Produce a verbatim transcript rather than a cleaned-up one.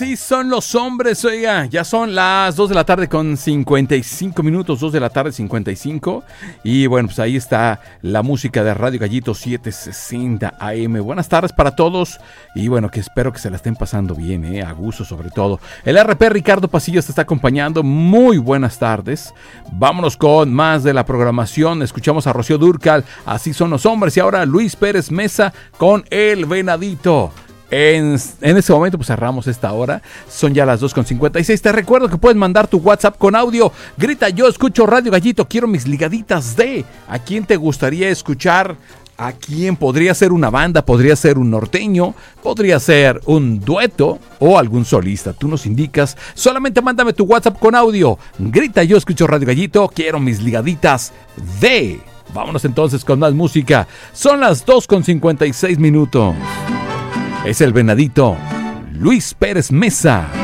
Así son los hombres, oiga, ya son las dos de la tarde con cincuenta y cinco minutos, dos de la tarde cincuenta y cinco, y bueno, pues ahí está la música de Radio Gallito setecientos sesenta A M. Buenas tardes para todos, y bueno, que espero que se la estén pasando bien, eh, a gusto sobre todo. El R P Ricardo Pasillas te está acompañando, muy buenas tardes. Vámonos con más de la programación, escuchamos a Rocío Dúrcal, Así son los hombres, y ahora Luis Pérez Mesa con El Venadito. En, en este momento pues cerramos esta hora. Son ya las dos con cincuenta y seis. Te recuerdo que puedes mandar tu WhatsApp con audio. Grita: yo escucho Radio Gallito, quiero mis ligaditas de. ¿A quién te gustaría escuchar? ¿A quién? Podría ser una banda, podría ser un norteño, podría ser un dueto o algún solista. Tú nos indicas. Solamente mándame tu WhatsApp con audio. Grita: yo escucho Radio Gallito, quiero mis ligaditas de. Vámonos entonces con más música. Son las dos con cincuenta y seis minutos. Es El Venadito, Luis Pérez Mesa.